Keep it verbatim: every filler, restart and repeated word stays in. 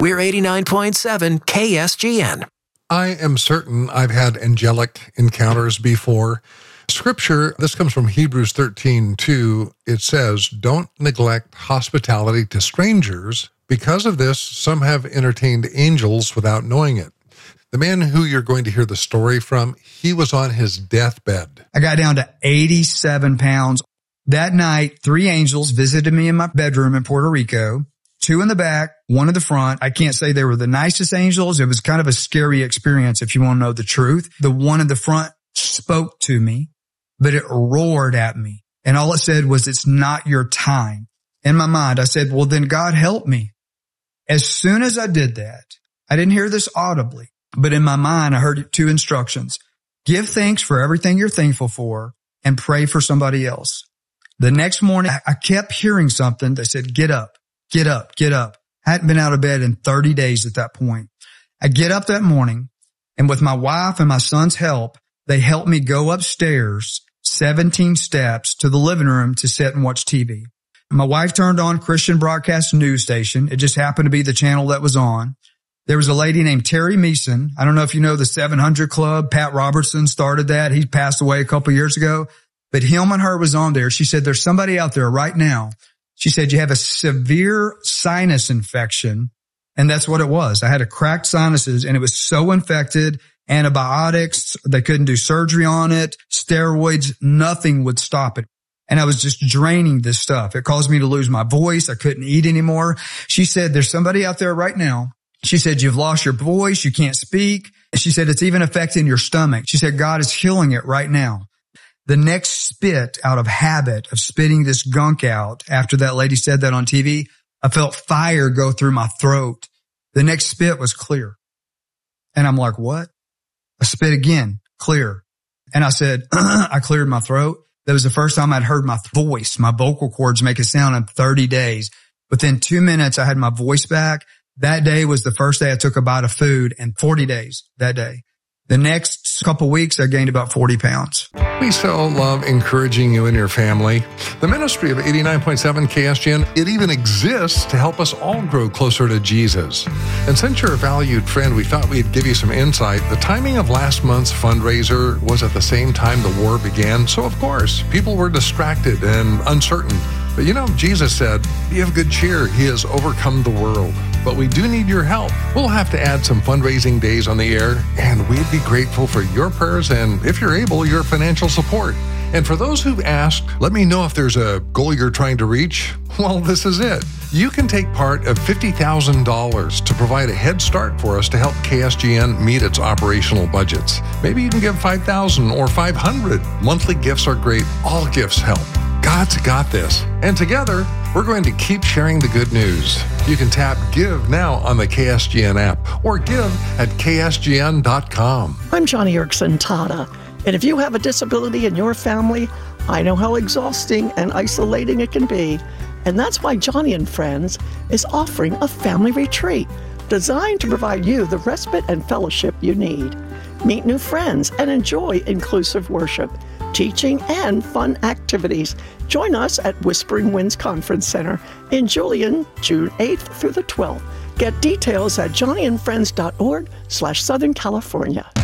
We're eighty-nine point seven K S G N. I am certain I've had angelic encounters before. Scripture, this comes from Hebrews thirteen two. It says, "Don't neglect hospitality to strangers. Because of this, some have entertained angels without knowing it." The man who you're going to hear the story from, he was on his deathbed. I got down to eighty-seven pounds. That night, three angels visited me in my bedroom in Puerto Rico, two in the back, one in the front. I can't say they were the nicest angels. It was kind of a scary experience if you want to know the truth. The one in the front spoke to me, but it roared at me. And all it said was, "It's not your time." In my mind, I said, well, then God help me. As soon as I did that, I didn't hear this audibly, but in my mind, I heard two instructions. Give thanks for everything you're thankful for and pray for somebody else. The next morning, I kept hearing something that said, get up, get up, get up. I hadn't been out of bed in thirty days at that point. I get up that morning, and with my wife and my son's help, they helped me go upstairs seventeen steps to the living room to sit and watch T V. My wife turned on Christian Broadcast News Station. It just happened to be the channel that was on. There was a lady named Terry Meason. I don't know if you know the seven hundred Club. Pat Robertson started that. He passed away a couple years ago. But him and her was on there. She said, there's somebody out there right now. She said, you have a severe sinus infection. And that's what it was. I had a cracked sinuses, and it was so infected. Antibiotics, they couldn't do surgery on it. Steroids, nothing would stop it. And I was just draining this stuff. It caused me to lose my voice. I couldn't eat anymore. She said, there's somebody out there right now. She said, you've lost your voice. You can't speak. She said, it's even affecting your stomach. She said, God is healing it right now. The next spit, out of habit of spitting this gunk out, after that lady said that on T V, I felt fire go through my throat. The next spit was clear. And I'm like, what? I spit again, clear. And I said, I cleared my throat. That was the first time I'd heard my voice, my vocal cords make a sound in thirty days. Within two minutes, I had my voice back. That day was the first day I took a bite of food in forty days that day. The next couple weeks, I gained about forty pounds. We so love encouraging you and your family. The ministry of eighty-nine point seven K S G N, it even exists to help us all grow closer to Jesus. And since you're a valued friend, we thought we'd give you some insight. The timing of last month's fundraiser was at the same time the war began. So, of course, people were distracted and uncertain. But you know, Jesus said, be of good cheer. He has overcome the world. But we do need your help. We'll have to add some fundraising days on the air, and we'd be grateful for your prayers and, if you're able, your financial support. And for those who've asked, let me know if there's a goal you're trying to reach. Well, this is it. You can take part of fifty thousand dollars to provide a head start for us to help K S G N meet its operational budgets. Maybe you can give five thousand dollars or five hundred dollars. Monthly gifts are great. All gifts help. God's got this. And together, we're going to keep sharing the good news. You can tap Give now on the K S G N app or give at K S G N dot com. I'm Johnny Erickson Tada, and if you have a disability in your family, I know how exhausting and isolating it can be. And that's why Johnny and Friends is offering a family retreat designed to provide you the respite and fellowship you need. Meet new friends and enjoy inclusive worship, teaching, and fun activities. Join us at Whispering Winds Conference Center in Julian, June eighth through the twelfth. Get details at johnny and friends dot org slash Southern California.